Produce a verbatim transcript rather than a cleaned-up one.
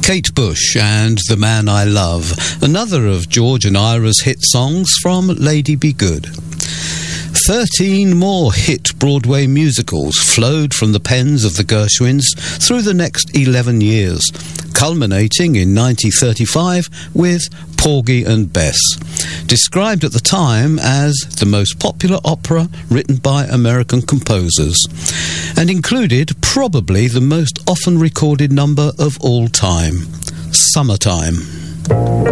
Kate Bush and The Man I Love, another of George and Ira's hit songs from Lady Be Good. Thirteen more hit Broadway musicals flowed from the pens of the Gershwins through the next eleven years, culminating in nineteen thirty-five with Porgy and Bess, described at the time as the most popular opera written by American composers, and included probably the most often recorded number of all time, Summertime.